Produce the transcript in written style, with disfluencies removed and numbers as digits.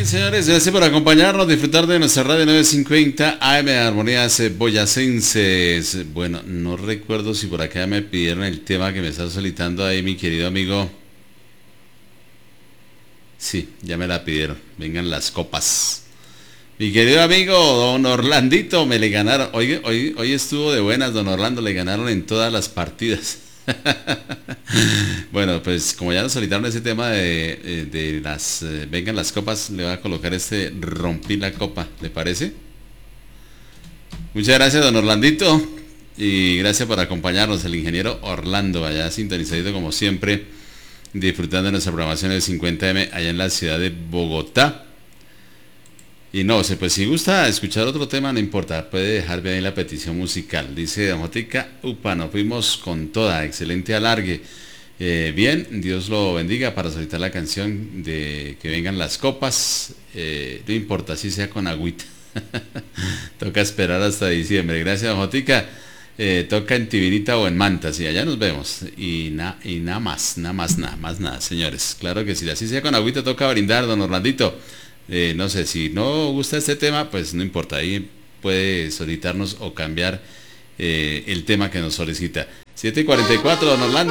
bien, señores, gracias por acompañarnos, disfrutar de nuestra radio 950 AM Armonías Boyacenses. Bueno, no recuerdo si por acá me pidieron el tema que me está solicitando ahí mi querido amigo. Sí, ya me la pidieron. Vengan las copas. Mi querido amigo don Orlandito, me le ganaron. Hoy estuvo de buenas, don Orlando, le ganaron en todas las partidas. Bueno, pues como ya nos solicitaron ese tema de las vengan las copas, le voy a colocar este rompí la copa, ¿le parece? Muchas gracias, don Orlandito, y gracias por acompañarnos, el ingeniero Orlando, allá sintonizadito como siempre, disfrutando de nuestra programación del 50M allá en la ciudad de Bogotá. Y no sé, pues si gusta escuchar otro tema, no importa, puede dejar ahí la petición musical. Dice Don Jotica, upa, nos fuimos con toda, excelente alargue. Bien, Dios lo bendiga para solicitar la canción de que vengan las copas. No importa, si sea con agüita. Toca esperar hasta diciembre. Gracias, Don Jotica. Toca en Tibirita o en Mantas y allá nos vemos. Y nada más, señores. Claro que sí, así sea con agüita, toca brindar, don Orlandito. No sé, si no gusta este tema, pues no importa, ahí puede solicitarnos o cambiar el tema que nos solicita. 7:44, don Orlando.